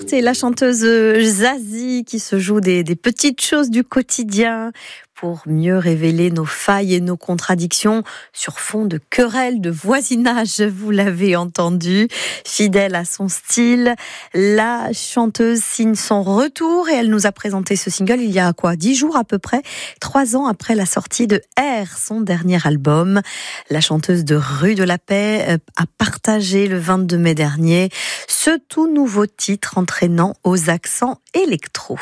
écouter la chanteuse Zazie qui se joue des petites choses du quotidien pour mieux révéler nos failles et nos contradictions sur fond de querelles de voisinage, vous l'avez entendu. Fidèle à son style, la chanteuse signe son retour et elle nous a présenté ce single il y a 10 jours à peu près, 3 ans après la sortie de R, son dernier album. La chanteuse de Rue de la Paix a partagé le 22 mai dernier ce tout nouveau titre entraînant aux accents électro.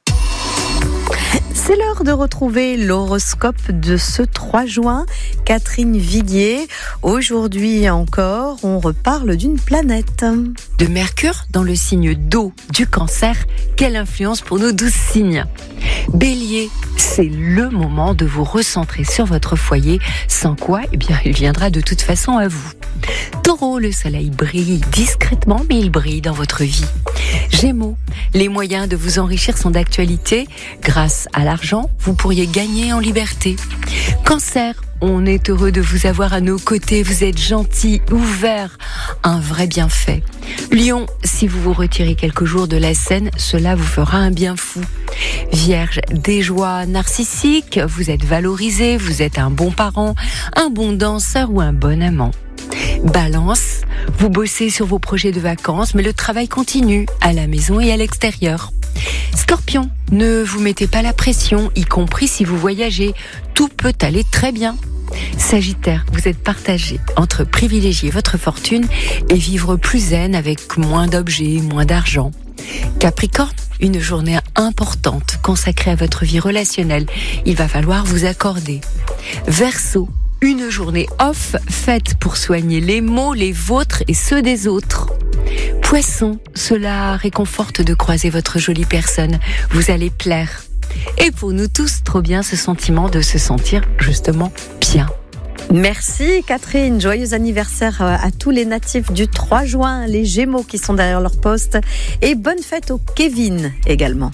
C'est l'heure de retrouver l'horoscope de ce 3 juin. Catherine Viguier, aujourd'hui encore, on reparle d'une planète. De Mercure dans le signe d'eau du Cancer, quelle influence pour nos 12 signes. Bélier, c'est le moment de vous recentrer sur votre foyer, sans quoi, il viendra de toute façon à vous. Taureau, le soleil brille discrètement, mais il brille dans votre vie. Gémeaux, les moyens de vous enrichir sont d'actualité. Grâce à l'argent, vous pourriez gagner en liberté. Cancer, on est heureux de vous avoir à nos côtés. Vous êtes gentil, ouvert, un vrai bienfait. Lion, si vous vous retirez quelques jours de la scène, cela vous fera un bien fou. Vierge, des joies narcissiques, vous êtes valorisé, vous êtes un bon parent, un bon danseur ou un bon amant. Balance, vous bossez sur vos projets de vacances, mais le travail continue à la maison et à l'extérieur. Scorpion, ne vous mettez pas la pression, y compris si vous voyagez. Tout peut aller très bien. Sagittaire, vous êtes partagé entre privilégier votre fortune et vivre plus zen avec moins d'objets, moins d'argent. Capricorne, une journée importante consacrée à votre vie relationnelle. Il va falloir vous accorder. Verseau, une journée off faite pour soigner les maux, les vôtres et ceux des autres. Poisson, cela réconforte de croiser votre jolie personne. Vous allez plaire. Et pour nous tous, trop bien ce sentiment de se sentir justement bien. Merci Catherine, joyeux anniversaire à tous les natifs du 3 juin, les Gémeaux qui sont derrière leur poste et bonne fête au Kevin également.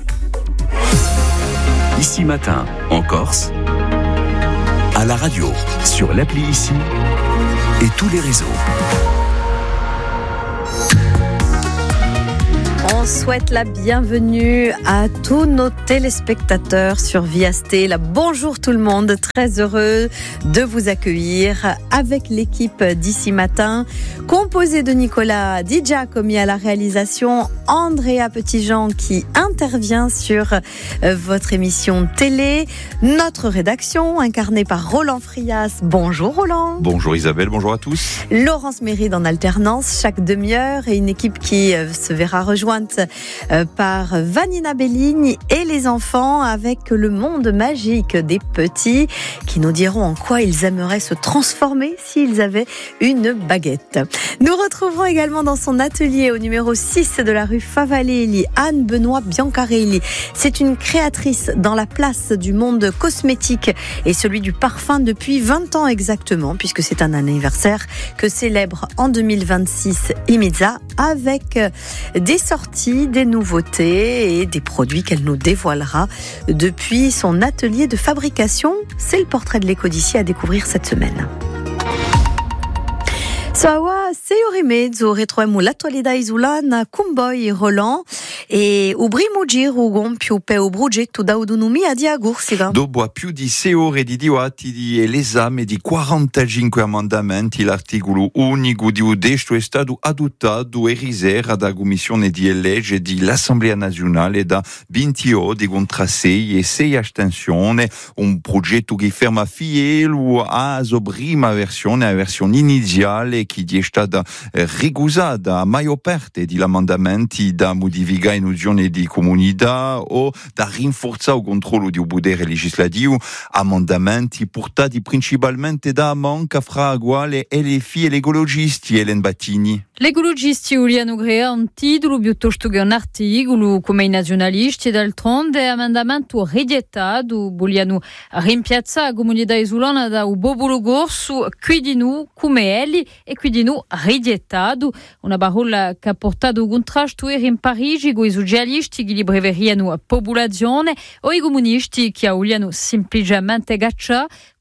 Ici Matin, en Corse, à la radio, sur l'appli Ici et tous les réseaux. On souhaite la bienvenue à tous nos téléspectateurs sur Via Stella. Bonjour tout le monde, très heureux de vous accueillir avec l'équipe d'Ici Matin, composée de Nicolas Di Giacomi à la réalisation, Andrea Petitjean qui intervient sur votre émission télé, notre rédaction incarnée par Roland Frias. Bonjour Roland. Bonjour Isabelle, bonjour à tous. Laurence Méride en alternance chaque demi-heure et une équipe qui se verra rejointe par Vanina Belligne et les enfants avec le monde magique des petits qui nous diront en quoi ils aimeraient se transformer s'ils avaient une baguette. Nous retrouverons également dans son atelier au numéro 6 de la rue Favalelli Anne Benoît Biancarelli. C'est une créatrice dans la place du monde cosmétique et celui du parfum depuis 20 ans exactement, puisque c'est un anniversaire que célèbre en 2026 Imiza avec des sorties, des nouveautés et des produits qu'elle nous dévoilera depuis son atelier de fabrication. C'est le portrait de l'éco d'ici à découvrir cette semaine. Sawa seiorimezzo retroviamo l'attualità isolana con voi Roland e il primo giro compie per il progetto d'autonomia di Agursica. Dopo più di 6 ore di dibattiti di l'esame di 45 emendamenti, l'articolo unico di un testo è stato adottato ieri sera da Commissione di legge dell'Assemblea Nazionale da 28 contro 6 e 6 astensioni, un progetto che ferma fielo alla sua prima versione, la versione iniziale che è stata ricusata a maggior parte degli emendamenti da modificare in unione di comunità o da rinforzare il controllo del potere legislativo, emendamenti portati principalmente da Manca, Fra Aguale, LFI e gli ecologisti. Elen Battini. Gli ecologisti vogliono creare un titolo piuttosto che un articolo come i nazionalisti e d'altronde emendamento rigettato vogliono rimpiazzare la comunità isolana da un popolo corso qui di noi come elli e qui di noi rigettato, una parola che ha portato contrasto in Parigi con i socialisti che li breveriano a popolazione o i comunisti che vogliono semplicemente cacciare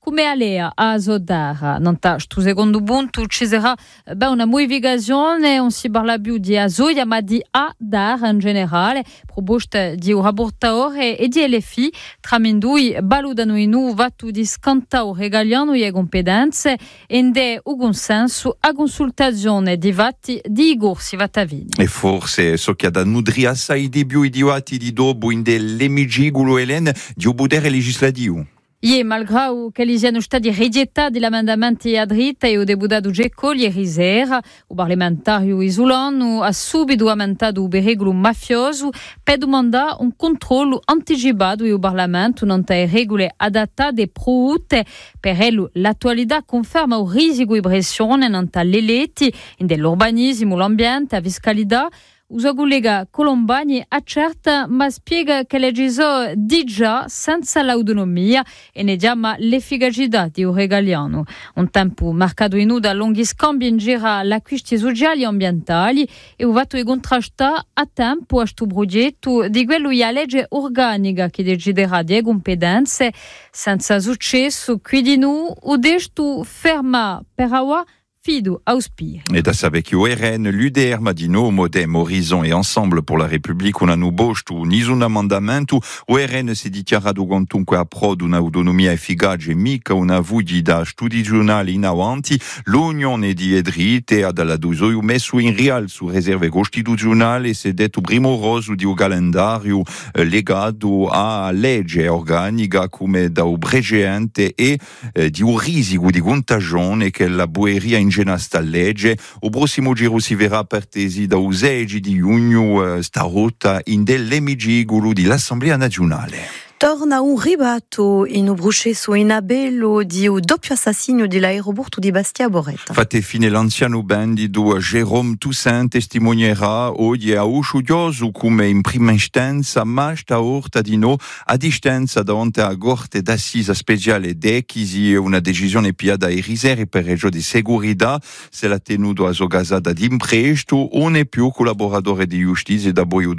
come alea a Zodara. Nanta sto secondo punto ci sarà una modificazione, non si parla più di Azoia ma di Adar in generale, proposta di un rapportatore e di LFI, tramendui valutano in vattu di scantau regaliano e competenze e de un consenso a consultazione di vatti di Igor Sivatavini. E forse so che da nudri assai di più idioti di dopo in dell'emigigulo Elen di un potere legislativo. Malgrado che li siano stati rigettati gli emendamenti a dritta e il deputato Gecco ieri sera, il parlamentario isolano ha subito aumentato il pericolo mafioso per domandare un controllo anticipato del Parlamento non ha regole adattate e prodotte. Per lui l'attualità conferma il rischio di pressione non le eletti in dell'urbanismo, l'ambiente, la fiscalità. Il collega Colombani accerta ma spiega che legisò di già senza l'autonomia e ne chiama l'efficacità di un regaliano. Un tempo marcato in da lunghi scambi in giro l'acquisti sociali e ambientali e un fatto di contrastare a tempo a questo progetto di quello che la legge organica che deciderà di competenze senza successo. Quindi noi o desto ferma per ora Fido auspire. Et da saber que RN, l'UDR, Madino, Modem, Horizon et Ensemble pour la République, on a nous bostu, ni un amendamento, o RN si dichiarato quantunque a pro di un'autonomia efficace, mica una vudi da studi giornali in avanti, l'Unione di Edrite ha dalla Dusoio messo in rialzo riserve costituzionali e si è detto primoroso di un calendario legato a legge organica come da un precedente e di un rischio di contagione che la boeria in sta legge. O prossimo giro si verrà per tesi da usegi di giugno stavolta in dell'emigigulo dell'Assemblea Nazionale. Torna un ribatto in un processo in appello di un doppio assassinio dell'aeroporto di Bastia Boretta. Fate fine l'anziano bandido Jérôme Toussaint testimonierà oggi a uscioso come in prima istanza, ma stavolta di no a distanza davanti a Corte d'Assise Speciale d'Echisi una decisione piada e riseri per ragioni di segurità. Se l'ha tenuto a Sogasada d'impresto, non è più collaboratore di giustizia da poi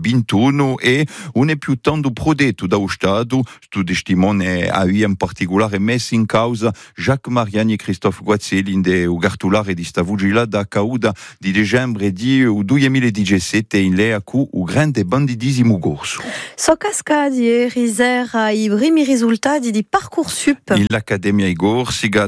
2021 e non è più tanto prodetto da Stato. Sto testimone aveva in particolare messo in causa Jacques Mariani e Christophe Guazzelli in de ugartulare di sta vigilata a cauda di dicembre di 2017 in lea cu un grande bandidismo corso. So cascadi e risera i primi risultati di Parcoursup. L'Accademia Igorsiga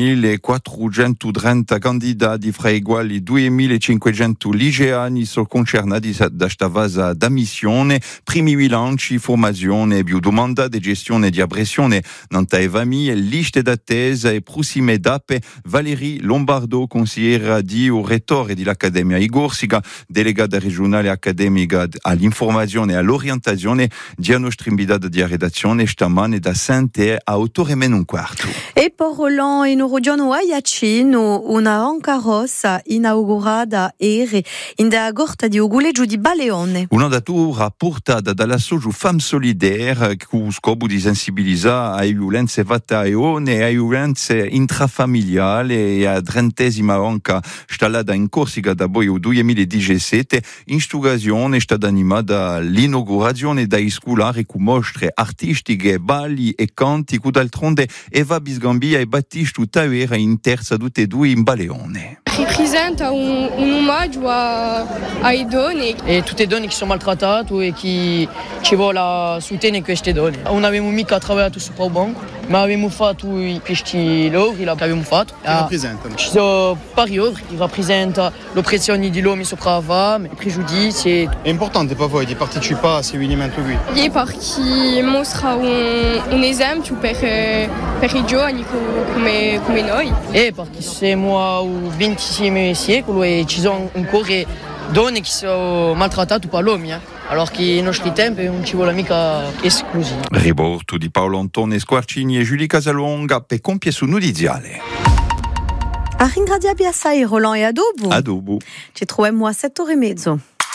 3.430 candidati fra i quali 2.500 liceani sono concernati da sta fase d'ammissione, primi bilanci, formazione, domanda di gestione di abbressione nanta evami, liste d'attesa e prossime tappe. Valérie Lombardo, consigliera di un rettore dell'Accademia Igorsiga, delegata regionale accademica all'informazione e all'orientazione, di nostra invitata di redazione stamane da Sante a 8:15. E per Roland in regione Aiacino una carrozza inaugurata ieri in da gorta di Uguleggio di Baleone. Una datura portata dalla Soju Femme Solidaire con lo scopo di sensibilizzare alle violenze fatte a donne e alle violenze intrafamiliari e a 30ª anca installata in Corsica da poi 2017. Instaurazione è stata animata l'inaugurazione da scolari con mostre artistiche, balli e canti con d'altronde Eva Bisgambia e Battista Tavera in terza tutte e due in Baleone. Rappresenta un omaggio ai donne. E tutte le donne che sono maltrattate e che ci vuole sostenere queste donne. Non abbiamo mica lavorato su banco, ma abbiamo fatto questi lavori che abbiamo fatto. Che rappresentano? Ci sono vari lavori che rappresentano l'oppressione dell'uomo sopra la femme, i pregiudizi. È importante per voi di partecipare a questi avvenimenti qui? Sì, perché mostra un esempio per i giovani come noi. E perché siamo al XX secolo e ci sono ancora donne che sono maltrattate dall'uomo. Alors che nei nostri tempi non ci vuole mica esclusivo. Riporto di Paolo Antone Squarcini e Giulia Casalonga per compie su nudiziale. A ringraziare assai Roland e Adobo. Adobo. Ci troviamo a 7:30.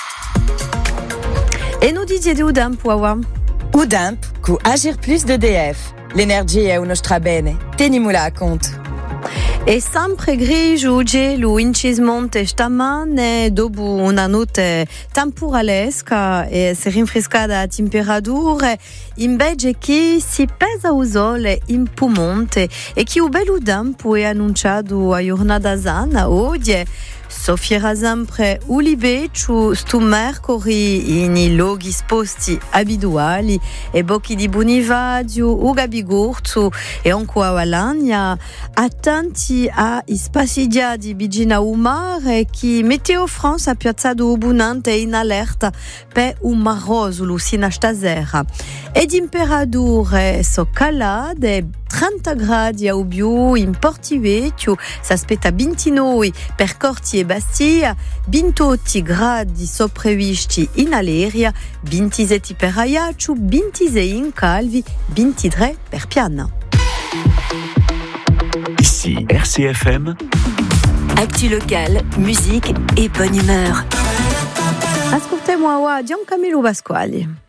E nudizie di Udamp, Wawa. Udamp, cu Agir Plus d'EDF. L'énergie è uno strabene. Tenimula a conto. E sempre grigio, gelo, incismonte stamane, dopo una notte temporalesca e si rinfrescata a temperature, invece che si pesa o sole in Piemonte e che il bello tempo è annunciato a giornata sana oggi. Soffierà sempre ulibeccio sto mercoledì in luoghi sposti abituali e bocchi di Bonivadio o Gabigorzo e anche a Valagna, attenti ai spazi di vicino al mare che Meteo France ha piazzato abbondante in allerta per un marosolo sino a stasera. E temperature sono calate, 30 gradi a Ubiu in Portivecchio, si aspetta 29 per Corti e Bastia, 28 gradi sono previsti in Aleria, 27 per Ajaccio, 26 in Calvi, 23 per Piana. Ici RCFM. Actu locale, musique et bonne humeur. Ascoltiamo a Giancarlo Pasquali.